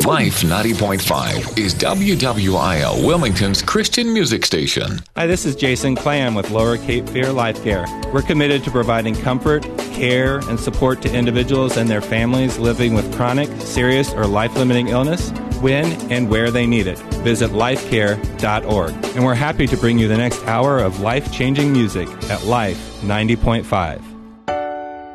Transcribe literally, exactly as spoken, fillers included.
Life ninety point five is W W I L Wilmington's Christian music station. Hi, this is Jason Clam with Lower Cape Fear Life Care. We're committed to providing comfort, care, and support to individuals and their families living with chronic, serious, or life-limiting illness when and where they need it. Visit life care dot org. And we're happy to bring you the next hour of life-changing music at Life ninety point five.